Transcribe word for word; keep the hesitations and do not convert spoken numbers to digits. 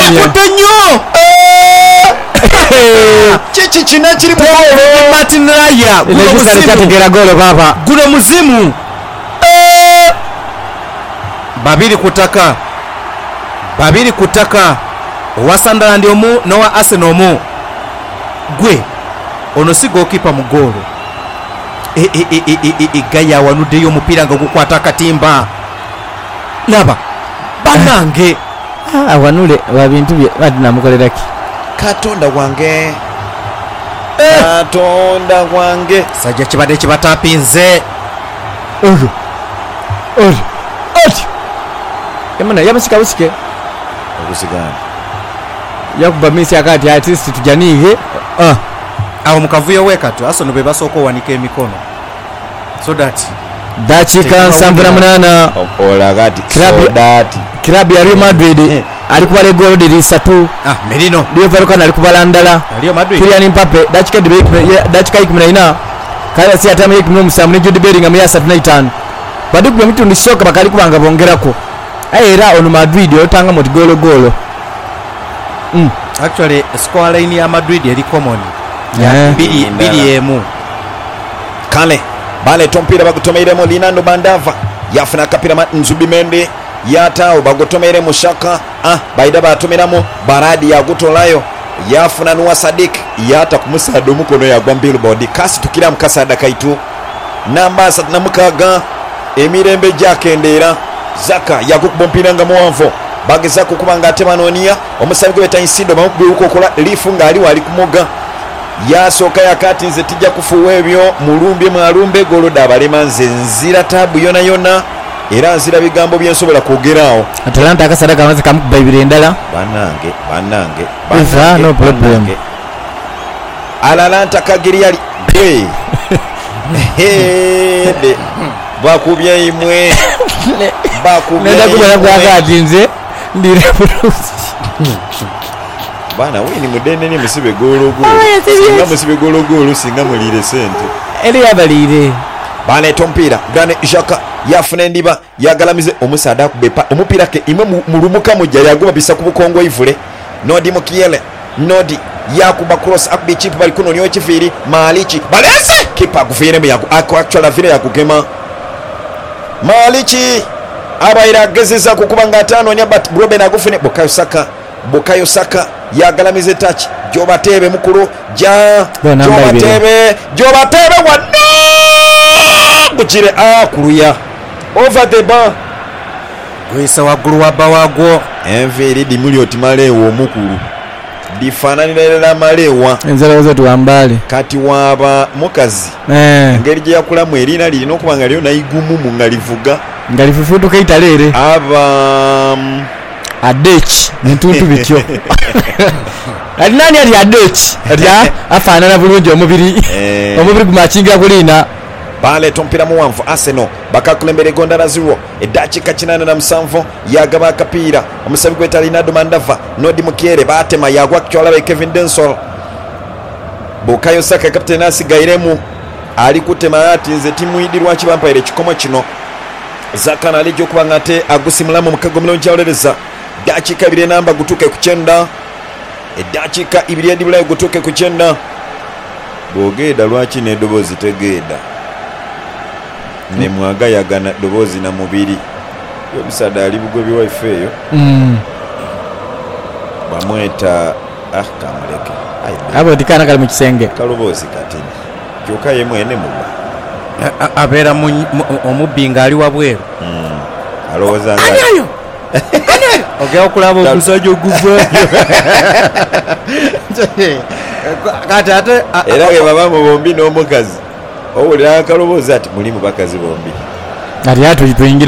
nnyo chichi china chiri Martin Raya guno golo baba guno muzimu babiri kutaka babiri kutaka owa Sunderland omu nowa Arsenal omu gwe ono si goalkeeper mu goalo e e e e e e gaya wanuddeyo omupiira nga gukwata akatimba laba banange awanule wa bintu bye badinamukoleraki katonda wange katonda wange sajja kibadde kibatapinze oyo oyo ati emana yamusika busike okusigana yakuba misi akati at least tujaniige ah awo mukavuyo wekatu Arsenal be basoko wanika emikono so that dakika nsanvu na munana olagati so that club ya Real Madrid eh. alikubala golo diri satu ah Merino Dio Varokan alikubala ndala Real Madrid Kylian Mbappe dakika dibe dakika ikumi na ina kaya si atama ikumi n'omusanvu ne Jude Bellingham ya asatu na itaano badu ku mitundu soka bakali kubanga bongerako era ono Madrid otanga mu golo golo mm. actually score line ya Madrid eri common ya bili bili emu kale bale tompira bagutomeiremo Linando Bandava yafuna kapira Nzubimende yatao bagutomeire mushaka ah baida batomeramo Baradi yagutolayo yafuna nuwa Sadik yata kumusado mukono yagwa Billboard kasi tukira mukasada kaitu namba sat na mukaga emirembe jakendera Zaka yakubompira nga muwanvo bageza kukubanga atebanonia omusabigo betayinsindo bamukube uko kola lifunga ali wali kumoga yasoka yakati nze tijja kufuwa ebyo mulumbe mwalumbe goloda abalema nze nzira tabu yona yona era nzira bigambo byensobola kwogerawo Atalanta akasadaka amaze kamukuba ibiri endala banange banange banange no problem Atalanta kagiri yali gwe hede bakubye imwe bakubye nenda kubala bwakati nze ndire bana wini mudene ni musibe golo golo singa musibe golo golo singa mulire sente eri yabalire bale tompira gane Jaka yafuna endiba yagalamize omusada kubepa omupira ke imwe mulumuka mujja yagoba bisa kubukongo ivule Nodi Mukiele Nodi yakuba cross akubi chip bali kuno nyo chifiri Malichi balese kipa kufire me yakwa actually vile yakugema Malichi abaira gezeza kukubanga tano nya but Robben agufune Bukayo Saka Bukayo Saka yagalamize touch Joba Tebe mukuru ja Joba Tebe Joba Tebe wano bujire akuruya over the bar gwisa wagulu waba wagwo enviri di Muliot Malewo omukulu difananira Malewa enzalo zo tuambale kati waba mukazi eh ngeri je yakulamu erina lino kubanga lyo nayigumu mu ngalivuga ngalifufutu kaitalere aba um, adech ntuntu bityo ali nani ali adech ali afanana bulungi omubiri omubiri gumachinga kulina bale tompira muwanvu Arsenal bakakulembere gonda zero edakika kinana na musanvu yagaba kapira omusabi gweta Linando Bandava Nodi Mukiere batema yagwa kyola be Kevin Densol Bukayo Saka captain asigairemu ali kutema ati nze timu idirwa kibampaire kikomo kino Zaka na lijo kubangate agusimulamu mukago milonja olereza dakika ibire namba gutuke kuchenda edakika ibire dibula gutuke kuchenda bogeda lwachi ne dobozi tegeda ne mwaga yagana dobozi na mubiri yo bisada ali bugo bi wifi yo mm bamweta ah kamuleke abo dikana kali mu kisenge kalobozi katini kyoka ye mwene muba abera mu omubinga ali wabweru mm aloza nga ayo ogya okulaba okusajja oguva kati ate era ke baba mu bombi n'omukazi owulira akalobozi ati mulimu bakazi bombi ali atu tuyingire